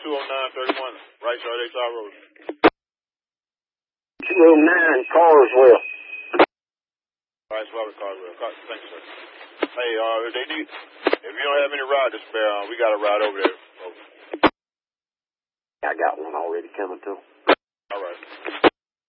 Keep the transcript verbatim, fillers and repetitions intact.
two oh nine thirty-one, right side H I Road. two oh nine Carswell. All right, Robert Carswell. Thanks, sir. Hey, uh, if they need, if you don't have any ride to spare, uh, we got a ride over there. Over. I got one already coming to them.